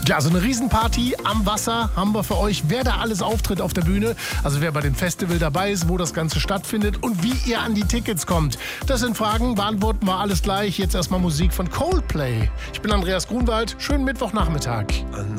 Ja, so eine Riesenparty am Wasser haben wir für euch, wer da alles auftritt auf der Bühne, also wer bei dem Festival dabei ist, wo das Ganze stattfindet und wie ihr an die Tickets kommt. Das sind Fragen, beantworten wir alles gleich. Jetzt erstmal Musik von Coldplay. Ich bin Andreas Grunwald, schönen Mittwochnachmittag.